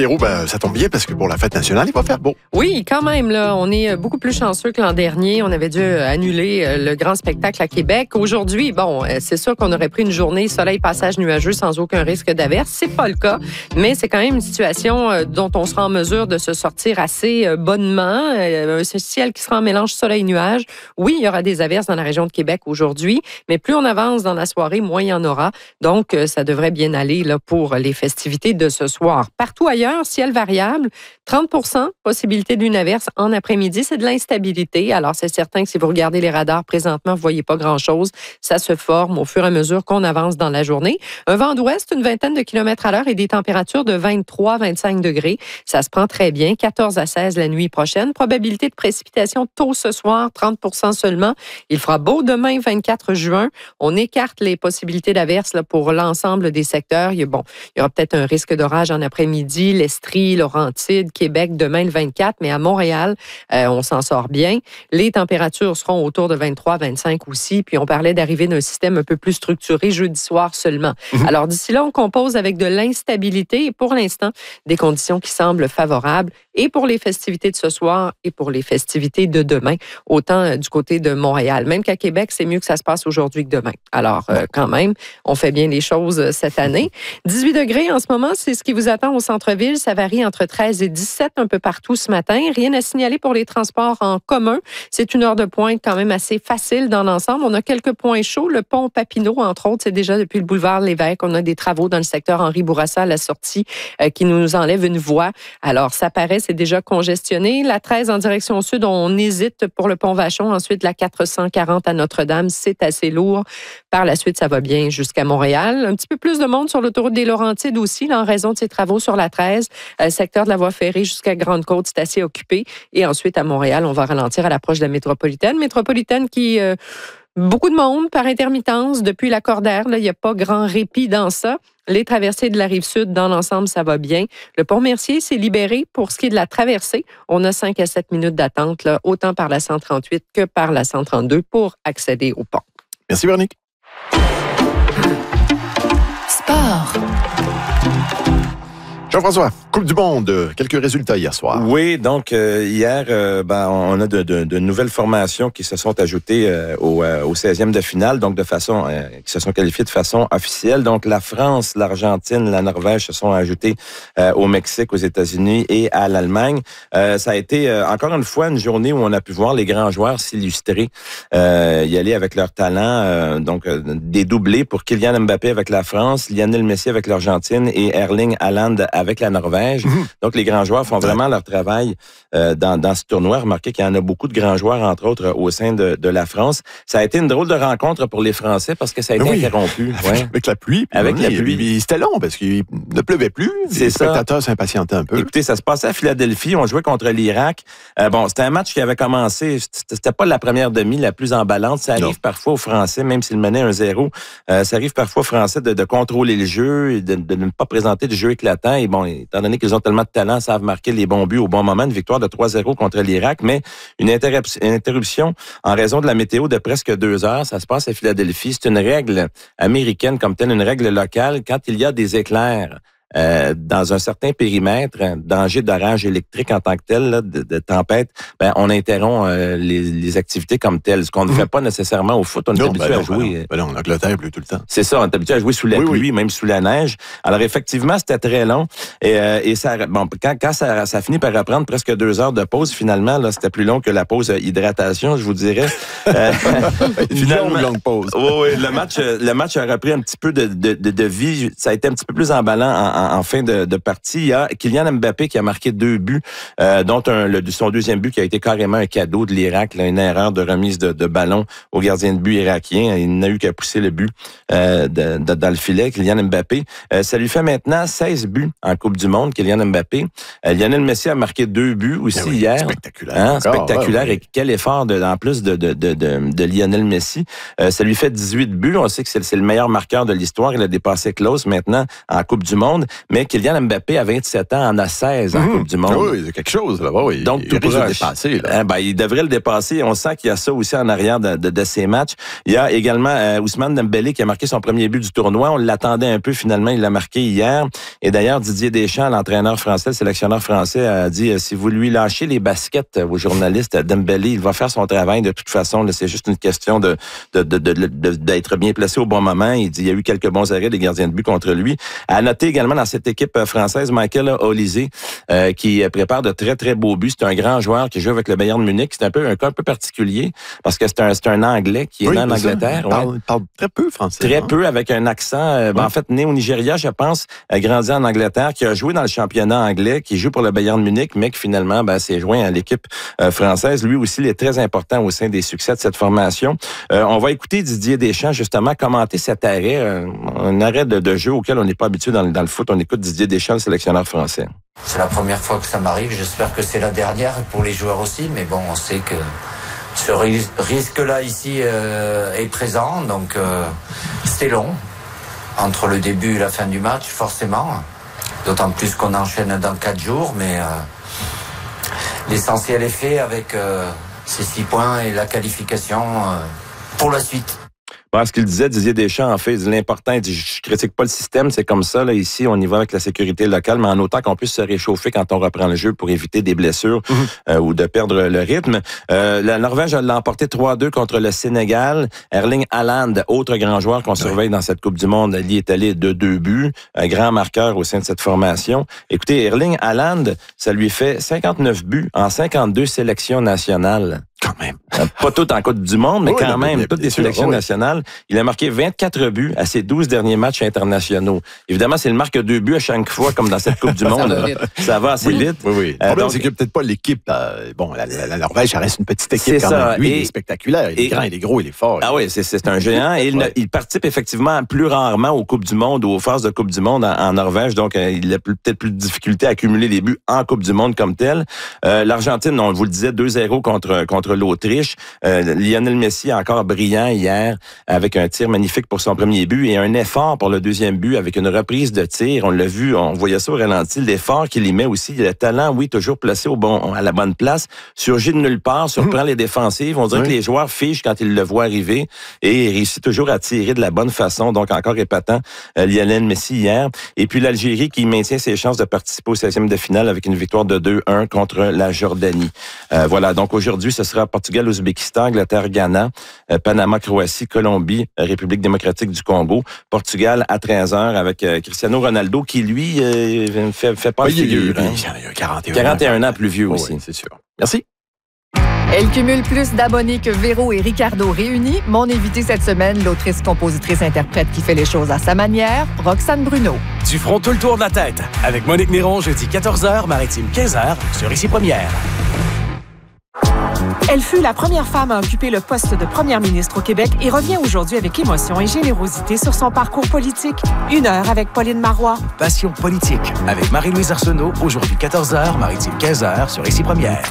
Véro, ça tombe bien parce que pour la fête nationale, il va faire beau. Oui, quand même, là, on est beaucoup plus chanceux que l'an dernier. On avait dû annuler le grand spectacle à Québec. Aujourd'hui, c'est sûr qu'on aurait pris une journée soleil, passage nuageux sans aucun risque d'averse. C'est pas le cas, mais c'est quand même une situation dont on sera en mesure de se sortir assez bonnement. Un ciel qui sera en mélange soleil-nuage. Oui, il y aura des averses dans la région de Québec aujourd'hui, mais plus on avance dans la soirée, moins il y en aura. Donc, ça devrait bien aller là, pour les festivités de ce soir. Partout ailleurs, ciel variable, 30 possibilité d'une averse en après-midi. C'est de l'instabilité. Alors, c'est certain que si vous regardez les radars présentement, vous ne voyez pas grand-chose. Ça se forme au fur et à mesure qu'on avance dans la journée. Un vent d'ouest, une vingtaine de kilomètres à l'heure et des températures de 23-25 degrés. Ça se prend très bien. 14 à 16 la nuit prochaine. Probabilité de précipitation tôt ce soir, 30 seulement. Il fera beau demain, 24 juin. On écarte les possibilités d'averse là, pour l'ensemble des secteurs. Il y aura peut-être un risque d'orage en après-midi. L'Estrie, Laurentides, Québec, demain le 24. Mais à Montréal, on s'en sort bien. Les températures seront autour de 23-25 aussi. Puis on parlait d'arriver d'un système un peu plus structuré jeudi soir seulement. Alors d'ici là, on compose avec de l'instabilité et pour l'instant, des conditions qui semblent favorables et pour les festivités de ce soir et pour les festivités de demain, autant du côté de Montréal. Même qu'à Québec, c'est mieux que ça se passe aujourd'hui que demain. Alors, quand même, on fait bien les choses cette année. 18 degrés en ce moment, c'est ce qui vous attend au centre-ville. Ça varie entre 13 et 17 un peu partout ce matin. Rien à signaler pour les transports en commun. C'est une heure de pointe quand même assez facile dans l'ensemble. On a quelques points chauds. Le pont Papineau, entre autres, c'est déjà depuis le boulevard Lévesque. On a des travaux dans le secteur Henri Bourassa à la sortie qui nous enlève une voie. Alors, ça paraît, c'est déjà congestionné. La 13 en direction sud, on hésite pour le pont Vachon. Ensuite, la 440 à Notre-Dame, c'est assez lourd. Par la suite, ça va bien jusqu'à Montréal. Un petit peu plus de monde sur l'autoroute des Laurentides aussi, là, en raison de ces travaux sur la 13. Secteur de la voie ferrée jusqu'à Grande-Côte, c'est assez occupé. Et ensuite, à Montréal, on va ralentir à l'approche de la métropolitaine. Métropolitaine qui... beaucoup de monde par intermittence depuis la Cordaire. Là, il n'y a pas grand répit dans ça. Les traversées de la Rive-Sud, dans l'ensemble, ça va bien. Le pont Mercier s'est libéré pour ce qui est de la traversée. On a 5 à 7 minutes d'attente, là, autant par la 138 que par la 132 pour accéder au pont. Merci, Véronique. Sport. Jean-François, Coupe du Monde, quelques résultats hier soir. Oui, donc hier, on a de nouvelles formations qui se sont ajoutées au 16e de finale, donc de façon qui se sont qualifiées de façon officielle. Donc la France, l'Argentine, la Norvège se sont ajoutées au Mexique, aux États-Unis et à l'Allemagne. Ça a été encore une fois une journée où on a pu voir les grands joueurs s'illustrer, y aller avec leur talent. Donc des doublés pour Kylian Mbappé avec la France, Lionel Messi avec l'Argentine et Erling Haaland avec la Norvège. Donc, les grands joueurs font vraiment leur travail dans ce tournoi. Remarquez qu'il y en a beaucoup de grands joueurs, entre autres, au sein de la France. Ça a été une drôle de rencontre pour les Français parce que ça a été interrompu. Avec la pluie. Avec la pluie. C'était long parce qu'il ne pleuvait plus. Les spectateurs s'impatientaient un peu. Écoutez, ça se passait à Philadelphie. On jouait contre l'Irak. C'était un match qui avait commencé. C'était pas la première demi la plus emballante. Ça arrive parfois aux Français, même s'ils menaient 1-0. Ça arrive parfois aux Français de contrôler le jeu et de ne pas présenter de jeu éclatant. Et bon, étant donné qu'ils ont tellement de talent, savent marquer les bons buts au bon moment. Une victoire de 3-0 contre l'Irak, mais une interruption en raison de la météo de presque 2 heures. Ça se passe à Philadelphie. C'est une règle américaine comme telle, une règle locale. Quand il y a des éclairs dans un certain périmètre, danger d'orage électrique en tant que tel, là, de tempête, on interrompt les activités comme telles. Ce qu'on ne fait pas nécessairement au foot. On est habitué à jouer. En Angleterre, plus tout le temps. C'est ça, on est habitué à jouer sous la pluie, même sous la neige. Alors effectivement, c'était très long. Et ça, quand ça finit par reprendre presque 2 heures de pause, finalement, là, c'était plus long que la pause hydratation, je vous dirais. Finalement, une longue pause. Oui, le match a repris un petit peu de vie. Ça a été un petit peu plus emballant en fin de partie. Il y a Kylian Mbappé qui a marqué 2 buts, dont son deuxième but qui a été carrément un cadeau de l'Irak, là, une erreur de remise de ballon au gardien de but irakien. Il n'a eu qu'à pousser le but dans le filet, Kylian Mbappé. Ça lui fait maintenant 16 buts en Coupe du Monde, Kylian Mbappé. Lionel Messi a marqué 2 buts aussi hier. Spectaculaire. Spectaculaire. Et quel effort en plus de Lionel Messi. Ça lui fait 18 buts. On sait que c'est le meilleur marqueur de l'histoire. Il a dépassé Klose maintenant en Coupe du Monde. mais Kylian Mbappé, à 27 ans, en a 16 en Coupe du Monde. Oui, c'est quelque chose, là. Oui, Donc, il risque de dépasser, là. Il devrait le dépasser. On sent qu'il y a ça aussi en arrière de ces matchs. Il y a également Ousmane Dembélé qui a marqué son premier but du tournoi. On l'attendait un peu, finalement, il l'a marqué hier. Et d'ailleurs, Didier Deschamps, l'entraîneur français, le sélectionneur français, a dit, si vous lui lâchez les baskets aux journalistes, Dembélé, il va faire son travail de toute façon. Là, c'est juste une question d'être bien placé au bon moment. Il dit, il y a eu quelques bons arrêts des gardiens de but contre lui. À noter également dans cette équipe française, Michael Olise, qui prépare de très, très beaux buts. C'est un grand joueur qui joue avec le Bayern de Munich. C'est un cas un peu particulier parce que c'est un Anglais qui est né en Angleterre. Il parle très peu français. Très peu, avec un accent. En fait, né au Nigeria, je pense, grandi en Angleterre, qui a joué dans le championnat anglais, qui joue pour le Bayern de Munich, mais qui finalement s'est joint à l'équipe française. Lui aussi, il est très important au sein des succès de cette formation. On va écouter Didier Deschamps, justement, commenter cet arrêt, un arrêt de jeu auquel on n'est pas habitué dans le foot. On écoute Didier Deschamps, le sélectionneur français. C'est la première fois que ça m'arrive. J'espère que c'est la dernière pour les joueurs aussi. Mais bon, on sait que ce risque-là ici est présent. Donc, c'est long. Entre le début et la fin du match, forcément. D'autant plus qu'on enchaîne dans 4 jours. Mais l'essentiel est fait avec ces 6 points et la qualification pour la suite. Ce qu'il disait, Didier Deschamps, en fait, l'important, il dit, je critique pas le système, c'est comme ça, là, ici, on y va avec la sécurité locale, mais en autant qu'on puisse se réchauffer quand on reprend le jeu pour éviter des blessures ou de perdre le rythme. La Norvège l'a emporté 3-2 contre le Sénégal. Erling Haaland, autre grand joueur qu'on surveille dans cette Coupe du Monde, il est allé de 2 buts, un grand marqueur au sein de cette formation. Écoutez, Erling Haaland, ça lui fait 59 buts en 52 sélections nationales. Quand même. Pas tout en Coupe du Monde, mais quand même, toutes les sélections nationales. Il a marqué 24 buts à ses 12 derniers matchs internationaux. Évidemment, s'il marque 2 buts à chaque fois, comme dans cette Coupe du Monde, ça va assez vite. Oui. Le problème, c'est que peut-être pas l'équipe. La Norvège, ça reste une petite équipe quand même. Lui, il est spectaculaire. Il est grand, il est gros, il est fort. Ah oui, c'est un géant. Et il participe effectivement plus rarement aux Coupes du Monde ou aux phases de Coupe du Monde en Norvège. Donc, il a peut-être plus de difficulté à accumuler les buts en Coupe du Monde comme tel. L'Argentine, on vous le disait, 2-0 contre l'Autriche. Lionel Messi encore brillant hier avec un tir magnifique pour son premier but et un effort pour le deuxième but avec une reprise de tir. On l'a vu, on voyait ça au ralenti, l'effort qu'il y met aussi. Il a le talent, oui, toujours placé à la bonne place, surgit de nulle part, surprend les défensives. On dirait que les joueurs fichent quand ils le voient arriver et il réussit toujours à tirer de la bonne façon. Donc encore épatant, Lionel Messi hier. Et puis l'Algérie qui maintient ses chances de participer au 16e de finale avec une victoire de 2-1 contre la Jordanie. Voilà, donc aujourd'hui, ce sera Portugal, Ouzbékistan, Angleterre, Ghana, Panama, Croatie, Colombie, République démocratique du Congo, Portugal à 13h avec Cristiano Ronaldo qui, lui, fait pas de figure. Il a 41 ans plus vieux aussi. Oui, c'est sûr. Merci. Elle cumule plus d'abonnés que Véro et Ricardo réunis. Mon invité cette semaine, l'autrice, compositrice, interprète qui fait les choses à sa manière, Roxane Bruno. Tu feras tout le tour de la tête avec Monique Néron, jeudi 14h, Maritime 15h, sur Ici Première. Elle fut la première femme à occuper le poste de première ministre au Québec et revient aujourd'hui avec émotion et générosité sur son parcours politique. 1 heure avec Pauline Marois. Passion politique avec Marie-Louise Arsenault, aujourd'hui 14h, Maritime 15h, sur Ici Première.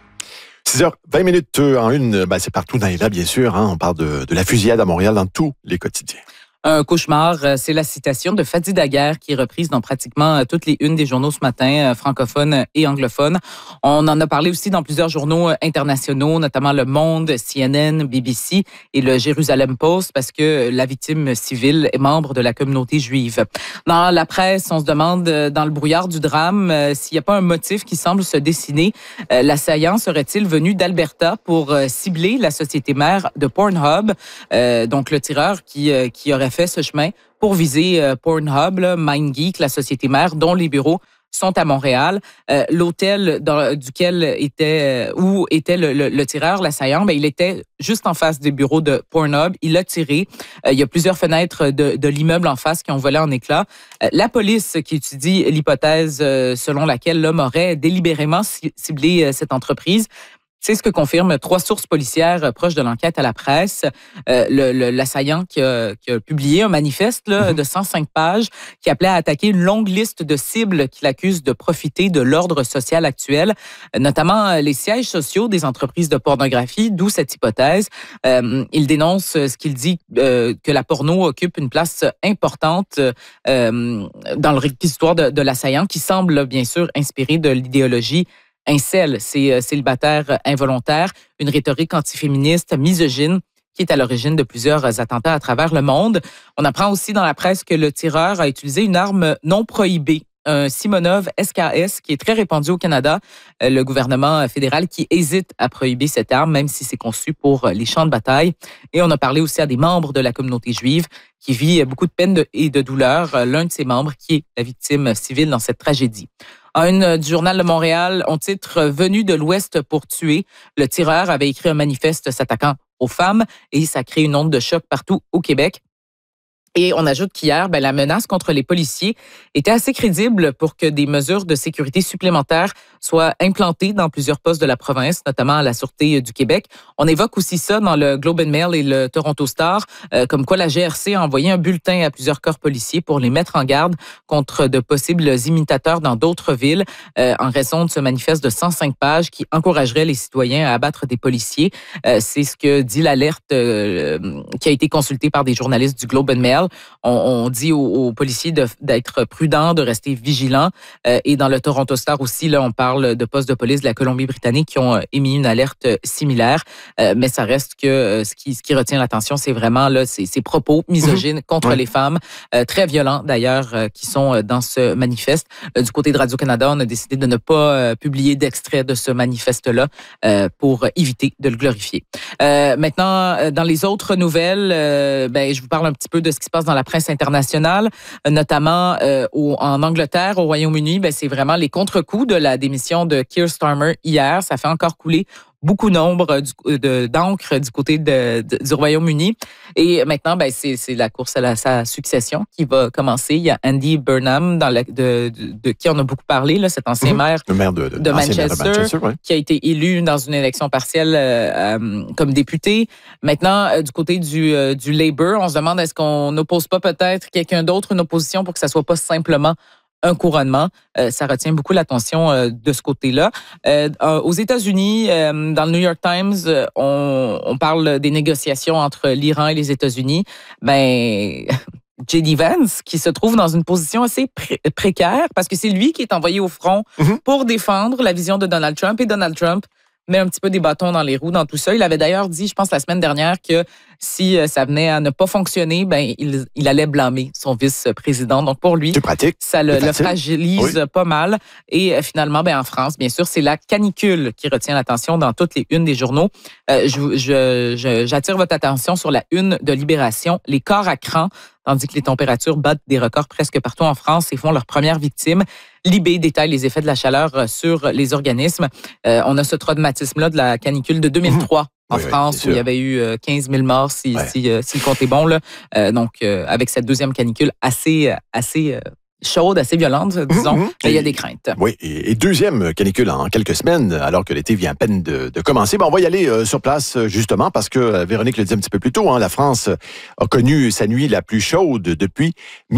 6h20 en une, c'est partout dans les labs, bien sûr. On parle de la fusillade à Montréal dans tous les quotidiens. Un cauchemar, c'est la citation de Fadi Daguerre qui est reprise dans pratiquement toutes les unes des journaux ce matin, francophones et anglophones. On en a parlé aussi dans plusieurs journaux internationaux, notamment Le Monde, CNN, BBC et le Jérusalem Post, parce que la victime civile est membre de la communauté juive. Dans la presse, on se demande, dans le brouillard du drame, s'il n'y a pas un motif qui semble se dessiner. L'assaillant serait-il venu d'Alberta pour cibler la société mère de Pornhub, donc le tireur qui aurait fait ce chemin pour viser Pornhub, MindGeek, la société mère, dont les bureaux sont à Montréal. L'hôtel où était le tireur, l'assaillant, il était juste en face des bureaux de Pornhub. Il a tiré. Il y a plusieurs fenêtres de l'immeuble en face qui ont volé en éclats. La police qui étudie l'hypothèse selon laquelle l'homme aurait délibérément ciblé cette entreprise C'est ce que confirment 3 sources policières proches de l'enquête à la presse. L'assaillant qui a publié un manifeste de 105 pages qui appelait à attaquer une longue liste de cibles qu'il accuse de profiter de l'ordre social actuel, notamment les sièges sociaux des entreprises de pornographie, d'où cette hypothèse. Il dénonce ce qu'il dit que la porno occupe une place importante dans le réquisitoire de l'assaillant, qui semble bien sûr inspiré de l'idéologie incel, c'est célibataire involontaire, une rhétorique antiféministe, misogyne, qui est à l'origine de plusieurs attentats à travers le monde. On apprend aussi dans la presse que le tireur a utilisé une arme non prohibée, un Simonov SKS, qui est très répandu au Canada. Le gouvernement fédéral qui hésite à prohiber cette arme, même si c'est conçu pour les champs de bataille. Et on a parlé aussi à des membres de la communauté juive qui vit beaucoup de peine et de douleur. L'un de ses membres qui est la victime civile dans cette tragédie. En une du Journal de Montréal, on titre « Venu de l'Ouest pour tuer ». Le tireur avait écrit un manifeste s'attaquant aux femmes et ça crée une onde de choc partout au Québec. Et on ajoute qu'hier, la menace contre les policiers était assez crédible pour que des mesures de sécurité supplémentaires soient implantées dans plusieurs postes de la province, notamment à la Sûreté du Québec. On évoque aussi ça dans le Globe and Mail et le Toronto Star, comme quoi la GRC a envoyé un bulletin à plusieurs corps policiers pour les mettre en garde contre de possibles imitateurs dans d'autres villes, en raison de ce manifeste de 105 pages qui encouragerait les citoyens à abattre des policiers. C'est ce que dit l'alerte qui a été consultée par des journalistes du Globe and Mail. On dit aux policiers d'être prudents, de rester vigilants. Et dans le Toronto Star aussi, là, on parle de postes de police de la Colombie-Britannique qui ont émis une alerte similaire. Mais ça reste que ce qui retient l'attention, c'est vraiment là, ces propos misogynes contre les femmes, très violents d'ailleurs, qui sont dans ce manifeste. Du côté de Radio-Canada, on a décidé de ne pas publier d'extrait de ce manifeste-là pour éviter de le glorifier. Maintenant, dans les autres nouvelles, je vous parle un petit peu de ce qui se passe dans la presse internationale, notamment en Angleterre, au Royaume-Uni. C'est vraiment les contre-coups de la démission de Keir Starmer hier. Ça fait encore couler beaucoup d'encre du côté du Royaume-Uni. Et maintenant, c'est la course à sa succession qui va commencer. Il y a Andy Burnham, de qui on a beaucoup parlé, là, cet ancien maire de Manchester, qui a été élu dans une élection partielle comme député. Maintenant, du côté du Labour, on se demande est-ce qu'on n'oppose pas peut-être quelqu'un d'autre, une opposition, pour que ça soit pas simplement un couronnement. Ça retient beaucoup l'attention de ce côté-là. Aux États-Unis, dans le New York Times, on parle des négociations entre l'Iran et les États-Unis. J.D. Vance, qui se trouve dans une position assez précaire, parce que c'est lui qui est envoyé au front pour défendre la vision de Donald Trump. Et Donald Trump met un petit peu des bâtons dans les roues dans tout ça. Il avait d'ailleurs dit, je pense, la semaine dernière, que si ça venait à ne pas fonctionner, il allait blâmer son vice-président. Donc, pour lui, ça le fragilise pas mal. Et finalement, en France, bien sûr, c'est la canicule qui retient l'attention dans toutes les unes des journaux. J'attire votre attention sur la une de Libération. Les corps à cran, tandis que les températures battent des records presque partout en France et font leur première victime. Libé détaille les effets de la chaleur sur les organismes. On a ce traumatisme-là de la canicule de 2003 en France, où il y avait eu 15 000 morts, si le compte est bon. Là. Donc, avec cette deuxième canicule assez chaude, assez violente, disons, il y a des craintes. Oui, et deuxième canicule en quelques semaines, alors que l'été vient à peine de commencer. On va y aller sur place, justement, parce que Véronique le dit un petit peu plus tôt, la France a connu sa nuit la plus chaude depuis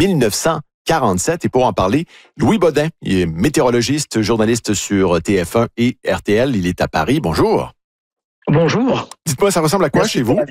1947. Et pour en parler, Louis Bodin, il est météorologiste, journaliste sur TF1 et RTL. Il est à Paris. Bonjour. Bonjour. Dites-moi, ça ressemble à quoi chez vous?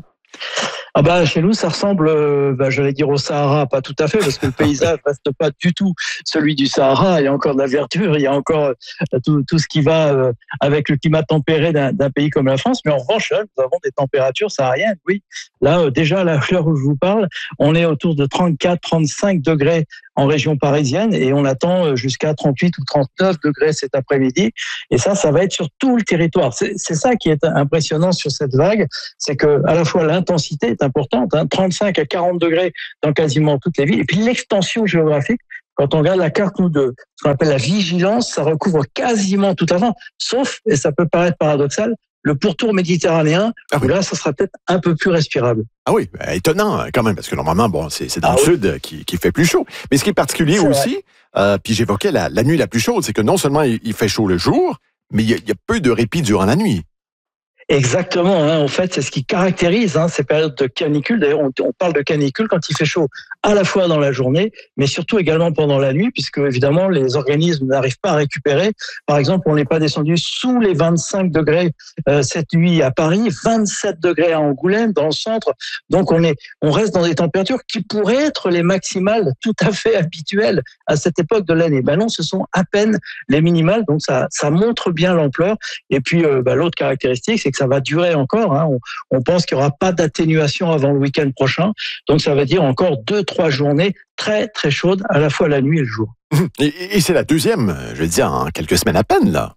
Chez nous, ça ressemble, j'allais dire au Sahara, pas tout à fait, parce que le paysage reste pas du tout celui du Sahara. Il y a encore de la verdure, il y a encore tout ce qui va avec le climat tempéré d'un pays comme la France. Mais en revanche, là, nous avons des températures sahariennes. Oui, là, déjà, à l'heure où je vous parle, on est autour de 34-35 degrés en région parisienne et on attend jusqu'à 38 ou 39 degrés cet après-midi. Et ça va être sur tout le territoire. C'est ça qui est impressionnant sur cette vague, c'est que à la fois l'intensité est importante, 35 à 40 degrés dans quasiment toutes les villes, et puis l'extension géographique. Quand on regarde la carte de ce qu'on appelle la vigilance, ça recouvre quasiment toute la France, sauf, et ça peut paraître paradoxal, le pourtour méditerranéen, où là, ça sera peut-être un peu plus respirable. Ah oui, étonnant quand même, parce que normalement, c'est dans le sud qui fait plus chaud. Mais ce qui est particulier aussi, puis j'évoquais la nuit la plus chaude, c'est que non seulement il fait chaud le jour, mais il y a peu de répit durant la nuit. Exactement. En fait, c'est ce qui caractérise ces périodes de canicule. D'ailleurs, on parle de canicule quand il fait chaud à la fois dans la journée, mais surtout également pendant la nuit, puisque évidemment, les organismes n'arrivent pas à récupérer. Par exemple, on n'est pas descendu sous les 25 degrés cette nuit à Paris, 27 degrés à Angoulême, dans le centre. Donc, on reste dans des températures qui pourraient être les maximales tout à fait habituelles à cette époque de l'année. Ben non, ce sont à peine les minimales. Donc, ça montre bien l'ampleur. Et puis, l'autre caractéristique, c'est que ça va durer encore. On pense qu'il n'y aura pas d'atténuation avant le week-end prochain. Donc, ça va dire encore 2-3 journées très, très chaudes, à la fois la nuit et le jour. Et c'est la deuxième, je veux dire, en quelques semaines à peine, là.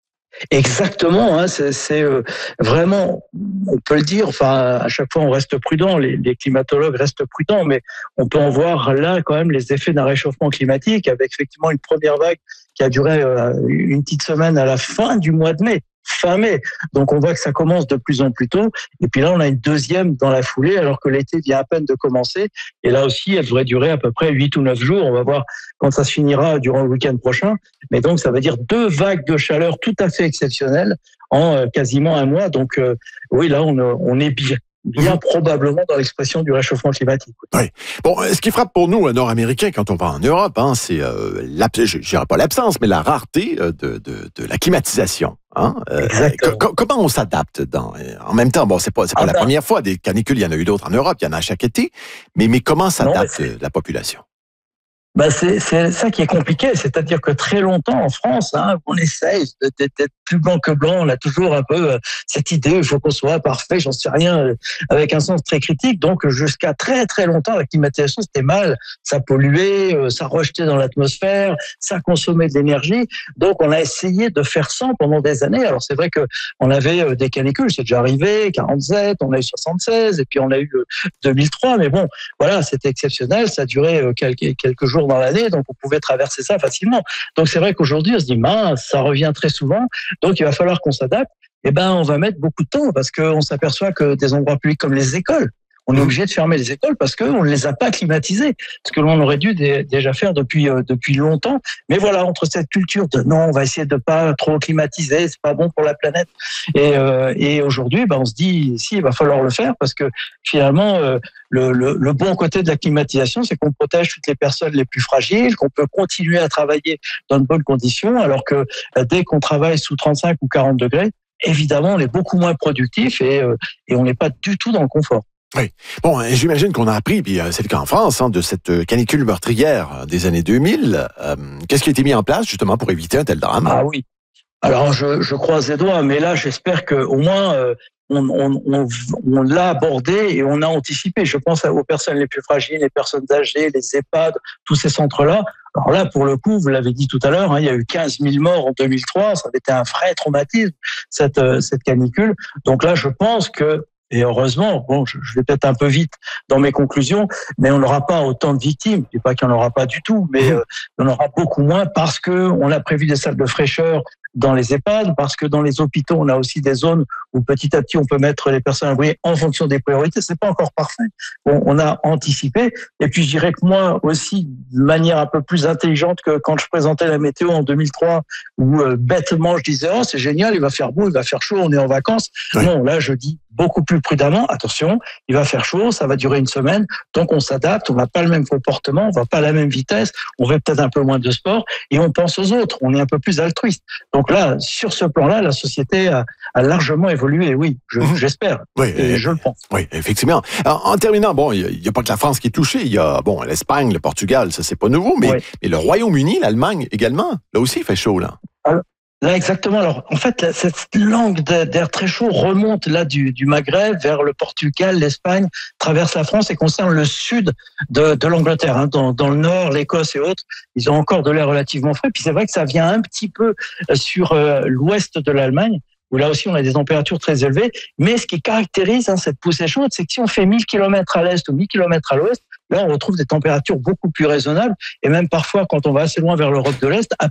Exactement, c'est vraiment, on peut le dire, enfin, à chaque fois on reste prudent, les climatologues restent prudents, mais on peut en voir là quand même les effets d'un réchauffement climatique avec effectivement une première vague qui a duré une petite semaine à la fin du mois de mai. Fin mai. Donc on voit que ça commence de plus en plus tôt. Et puis là, on a une deuxième dans la foulée, alors que l'été vient à peine de commencer. Et là aussi, elle devrait durer à peu près 8 ou 9 jours. On va voir quand ça se finira durant le week-end prochain. Mais donc, ça veut dire 2 vagues de chaleur tout à fait exceptionnelles en quasiment un mois. Donc oui, là, on est bien probablement dans l'expression du réchauffement climatique. Oui. Bon, ce qui frappe pour nous, Nord-Américains, quand on va en Europe, c'est, je dirais pas l'absence, mais la rareté de la climatisation. Comment on s'adapte en même temps, bon, c'est pas la première fois, des canicules, il y en a eu d'autres en Europe, il y en a chaque été, mais comment s'adapte la population? C'est ça qui est compliqué, c'est-à-dire que très longtemps en France, on essaye d'être plus blanc que blanc, on a toujours un peu cette idée, il faut qu'on soit parfait, j'en sais rien, avec un sens très critique. Donc jusqu'à très très longtemps, la climatisation c'était mal, ça polluait, ça rejetait dans l'atmosphère, ça consommait de l'énergie. Donc on a essayé de faire sans pendant des années. Alors c'est vrai que on avait des canicules, c'est déjà arrivé, 47, on a eu 76, et puis on a eu 2003, mais bon, voilà, c'était exceptionnel, ça a duré quelques jours dans l'année, donc on pouvait traverser ça facilement. Donc c'est vrai qu'aujourd'hui on se dit mince, ça revient très souvent, donc il va falloir qu'on s'adapte. On va mettre beaucoup de temps parce qu'on s'aperçoit que des endroits publics comme les écoles, on est obligé de fermer les écoles parce qu'on ne les a pas climatisées, ce que l'on aurait dû déjà faire depuis longtemps. Mais voilà, entre cette culture de non, on va essayer de pas trop climatiser, c'est pas bon pour la planète, et aujourd'hui, on se dit si, il va falloir le faire parce que finalement, le bon côté de la climatisation, c'est qu'on protège toutes les personnes les plus fragiles, qu'on peut continuer à travailler dans de bonnes conditions, alors que dès qu'on travaille sous 35 ou 40 degrés, évidemment, on est beaucoup moins productif et on n'est pas du tout dans le confort. Oui. Bon, j'imagine qu'on a appris, puis c'est le cas en France, de cette canicule meurtrière des années 2000. Qu'est-ce qui a été mis en place justement pour éviter un tel drame? Ah oui. Alors je croise les doigts, mais là j'espère que au moins on l'a abordé et on a anticipé. Je pense aux personnes les plus fragiles, les personnes âgées, les EHPAD, tous ces centres-là. Alors là, pour le coup, vous l'avez dit tout à l'heure, il y a eu 15 000 morts en 2003. Ça avait été un vrai traumatisme, cette canicule. Donc là, je pense que, et heureusement, bon, je vais peut-être un peu vite dans mes conclusions, mais on n'aura pas autant de victimes. Je dis pas qu'il n'y en aura pas du tout, mais on aura beaucoup moins parce que on a prévu des salles de fraîcheur dans les EHPAD, parce que dans les hôpitaux, on a aussi des zones où petit à petit, on peut mettre les personnes à l'abri en fonction des priorités. C'est pas encore parfait. Bon, on a anticipé. Et puis, je dirais que moi aussi, de manière un peu plus intelligente que quand je présentais la météo en 2003, où bêtement, je disais, oh, c'est génial, il va faire beau, il va faire chaud, on est en vacances. Oui. Non, là, je dis beaucoup plus prudemment, attention, il va faire chaud, ça va durer une semaine, donc on s'adapte, on n'a pas le même comportement, on va pas à la même vitesse, on fait peut-être un peu moins de sport, et on pense aux autres, on est un peu plus altruiste. Donc là, sur ce plan-là, la société a largement évolué, oui, j'espère, et je le pense. Oui, effectivement. En terminant, bon, il n'y a pas que la France qui est touchée, il y a l'Espagne, le Portugal, ça c'est pas nouveau, mais le Royaume-Uni, l'Allemagne également, là aussi il fait chaud, là. Là, exactement. Alors, en fait, cette langue d'air très chaud remonte là du Maghreb vers le Portugal, l'Espagne, traverse la France et concerne le sud de l'Angleterre. Dans le nord, l'Écosse et autres, ils ont encore de l'air relativement frais. Puis c'est vrai que ça vient un petit peu sur l'ouest de l'Allemagne, où là aussi on a des températures très élevées. Mais ce qui caractérise cette poussée chaude, c'est que si on fait 1000 km à l'est ou 1000 km à l'ouest, là on retrouve des températures beaucoup plus raisonnables. Et même parfois, quand on va assez loin vers l'Europe de l'Est, à